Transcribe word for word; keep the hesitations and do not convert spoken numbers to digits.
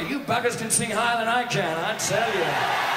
you buggers can sing higher than I can, I tell you.